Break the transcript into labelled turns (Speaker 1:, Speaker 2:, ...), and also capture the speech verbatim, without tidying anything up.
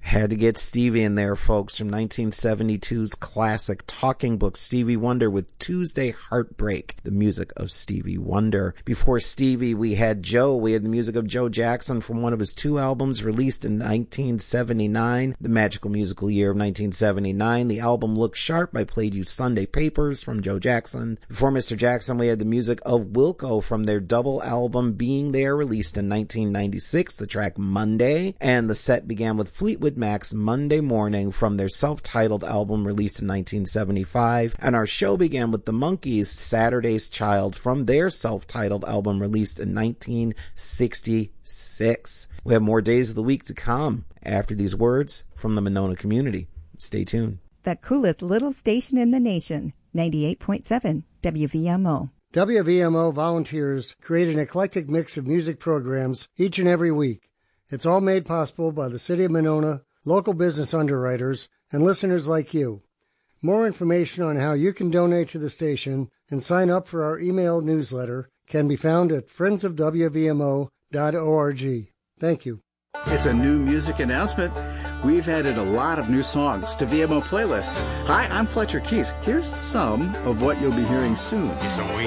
Speaker 1: Had to get Stevie in there, folks, from nineteen seventy-two's classic Talking Book, Stevie Wonder with Tuesday Heartbreak, the music of Stevie Wonder. Before Stevie, we had Joe. We had the music of Joe Jackson from one of his two albums released in nineteen seventy-nine, the magical musical year of nineteen seventy-nine. The album Look Sharp. I played you Sunday Papers from Joe Jackson. Before Mister Jackson, we had the music of Wilco from their double album Being There, released in nineteen ninety-six, the track Monday. And the set began with Fleetwood Mac's Monday Morning from their self-titled album released in nineteen seventy-five. And our show began with the Monkees' Saturday's Child from their self-titled album released in nineteen sixty-six. We have more days of the week to come after these words from the Monona community. Stay tuned.
Speaker 2: The coolest little station in the nation, ninety-eight point seven W V M O.
Speaker 3: W V M O volunteers create an eclectic mix of music programs each and every week. It's all made possible by the City of Monona, local business underwriters, and listeners like you. More information on how you can donate to the station and sign up for our email newsletter can be found at friends of w v m o dot org. Thank you.
Speaker 4: It's a new music announcement. We've added a lot of new songs to V M O playlists. Hi, I'm Fletcher Keys. Here's some of what you'll be hearing soon.
Speaker 5: It's only